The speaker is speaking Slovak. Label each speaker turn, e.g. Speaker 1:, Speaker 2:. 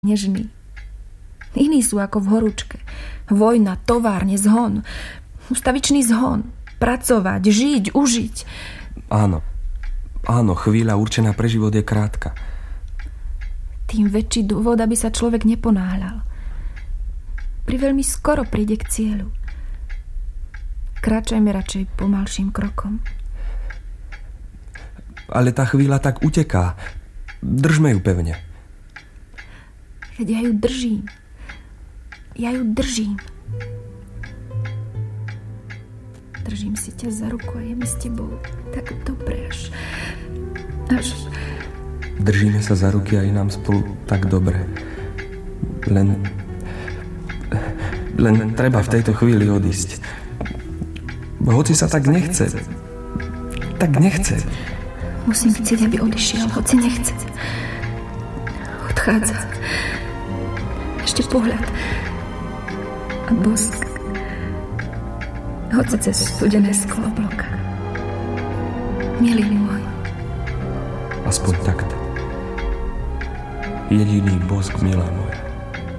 Speaker 1: nežní. Iní sú ako v horúčke. Vojna, továrne, zhon. Ustavičný zhon. Pracovať, žiť, užiť.
Speaker 2: Áno, chvíľa určená pre život je krátka.
Speaker 1: Tým väčší dôvod, aby sa človek neponáhľal. Priveľmi skoro príde k cieľu. Kráčajme radšej pomalším krokom.
Speaker 2: Ale tá chvíľa tak uteká. Držme ju pevne.
Speaker 1: Veď ja ju držím. Držím si ťa za ruku a je mi s tebou tak dobre, až...
Speaker 2: Držíme sa za ruky a je nám spolu tak dobre. Len treba v tejto chvíli odísť. Hoci sa tak nechce.
Speaker 1: Musím chcieť, aby odišiel, hoci nechce. Odchádza. Ešte pohľad. A bosk. Hoci cez studené sklo bloka. Milý môj.
Speaker 2: Aspoň takto. Jediný bosk, milá moja.